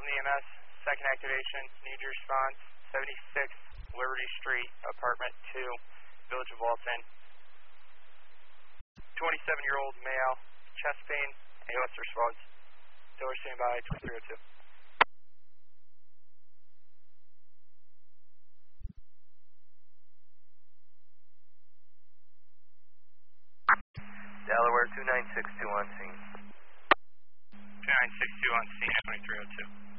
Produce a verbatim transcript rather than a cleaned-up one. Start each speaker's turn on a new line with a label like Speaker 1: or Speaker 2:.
Speaker 1: Fulton E M S, second activation, need your response, seventy-six Liberty Street, apartment two, Village of Walton. twenty-seven-year-old male, chest pain, A O S response. Door standby, twenty-three oh two.
Speaker 2: Delaware two nine six two on scene.
Speaker 1: two nine six two on scene at twenty-three oh two.